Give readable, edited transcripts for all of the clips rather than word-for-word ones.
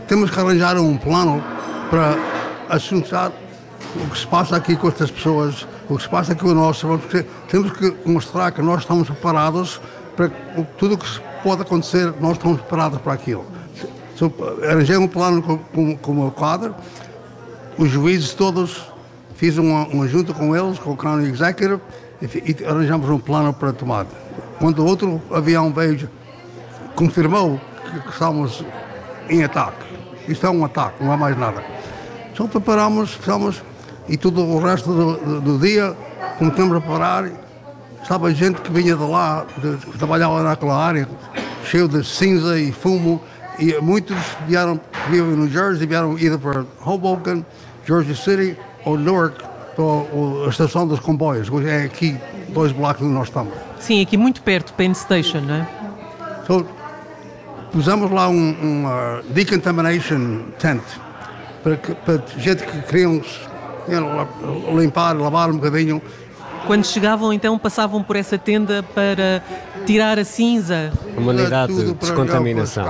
temos que arranjar um plano para assuntar o que se passa aqui com estas pessoas, o que se passa aqui conosco, porque temos que mostrar que nós estamos preparados para tudo o que pode acontecer, nós estamos preparados para aquilo. Arranjei um plano com o meu quadro, os juízes todos, fiz uma junta com eles, com o County Executive, e arranjamos um plano para tomar. Quando o outro avião veio, confirmou que estávamos em ataque. Isto é um ataque, não é mais nada. Só preparamos, fizemos, e tudo o resto do dia, começamos a preparar. Estava gente que vinha de lá, que trabalhava naquela área, cheio de cinza e fumo, e muitos vieram, que vivem no Jersey, vieram ir para Hoboken, Jersey City ou Newark, para a estação dos comboios, hoje é aqui 2 blocos onde nós estamos. Sim, aqui muito perto, Penn Station, não é? So, pusemos lá um decontamination tent, para gente que queriam limpar, lavar um bocadinho. Quando chegavam, então, passavam por essa tenda para tirar a cinza. Uma unidade de descontaminação.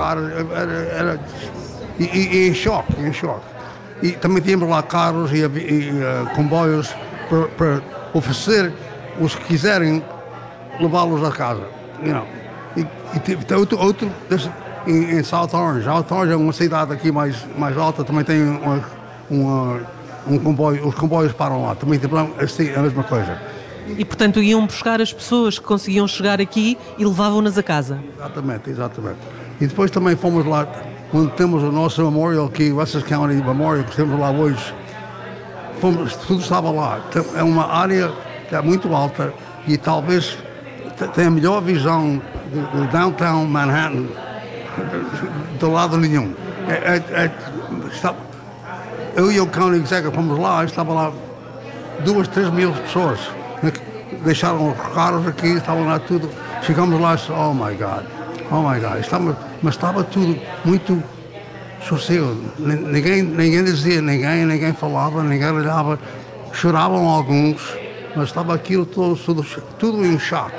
E em choque. E também tínhamos lá carros e comboios para oferecer os que quiserem levá-los a casa. E tem outro em South Orange. South Orange é uma cidade aqui mais alta, também tem um comboio, os comboios param lá, também tem a mesma coisa. E, portanto, iam buscar as pessoas que conseguiam chegar aqui e levavam-nas a casa. Exatamente. E depois também fomos lá, quando temos o nosso memorial aqui, o Essex County Memorial, que temos lá hoje, tudo estava lá. É uma área que é muito alta e talvez tenha a melhor visão de downtown Manhattan do lado nenhum. Eu e o County Executive fomos lá, estava lá 2-3 mil pessoas. Deixaram os carros aqui, estavam lá tudo. Chegamos lá e disse, oh my God. Mas estava tudo muito sossego. Ninguém dizia, ninguém falava, ninguém olhava. Choravam alguns, mas estava aquilo tudo em choque.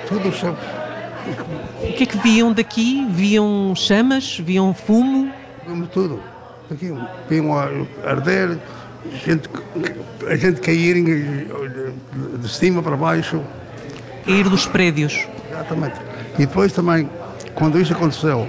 O que é que viam daqui? Viam chamas? Viam fumo? Vimos tudo. Aqui, viam arder, a gente cair de cima para baixo. Cair dos prédios. Exatamente. E depois também, quando isso aconteceu,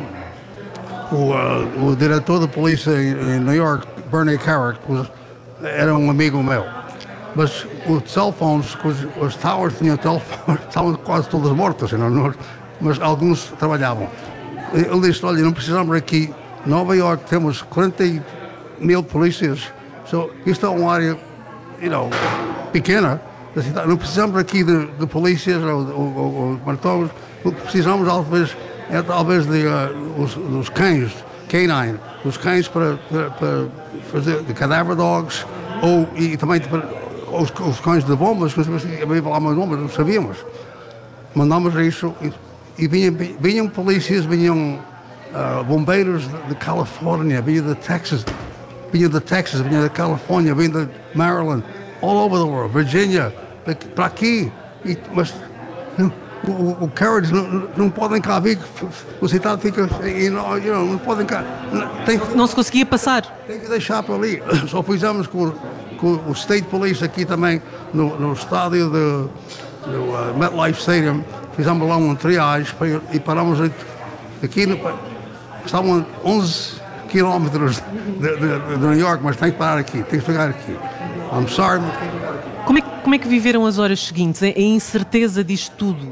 o diretor da polícia em New York, Bernie Carrick, era um amigo meu. Mas os telephones, os towers tinham telephones, estavam quase todas mortas, mas alguns trabalhavam. Ele disse, olha, não precisamos aqui, Nova York temos 40 mil polícias, isto é uma área, pequena, não precisamos aqui de polícias ou martões, precisamos talvez dos cães, canine, dos cães para fazer de cadáver dogs, e também os cães de bombas, que havia lá mais bombas, não sabíamos. Mandamos isso e vinham polícias, vinham bombeiros de Califórnia, vinha da Texas, vinha da Califórnia, vinha da Maryland, all over the world, Virginia, para aqui. Mas o Carriage não podem cá vir, o cidade fica, não podem cá. Não se conseguia passar. Tem que deixar para ali. Só fizemos com o State Police aqui também, no estádio do MetLife Stadium, fizemos lá um triage e paramos aqui, estavam 11 quilómetros de New York, mas tem que parar aqui, tem que ficar aqui. I'm sorry, mas tem que ficar aqui. Como é que viveram as horas seguintes, a incerteza disto tudo?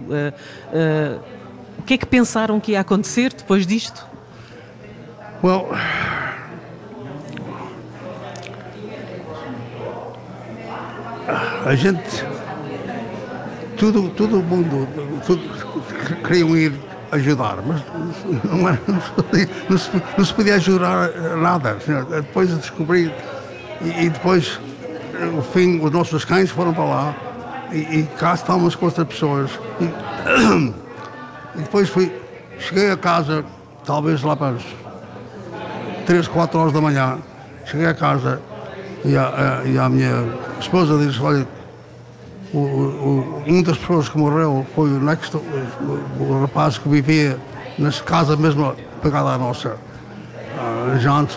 O que é que pensaram que ia acontecer depois disto? Well, a gente, todo o mundo, queriam ir ajudar, mas não se podia ajudar nada. Depois descobri, e depois, no fim, os nossos cães foram para lá, e cá estávamos com outras pessoas. E depois cheguei a casa, talvez lá para as 3-4 horas da manhã, cheguei a casa e a minha esposa disse, olha, uma das pessoas que morreu foi o rapaz que vivia nessa casa mesmo pegada à nossa, John